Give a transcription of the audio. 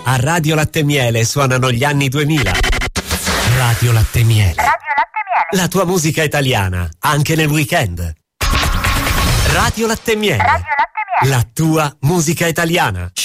A Radio Latte Miele suonano gli anni 2000. Radio Latte Miele. Radio Latte Miele. La tua musica italiana, anche nel weekend. Radio Latte Miele. Radio Latte Miele. La tua musica italiana.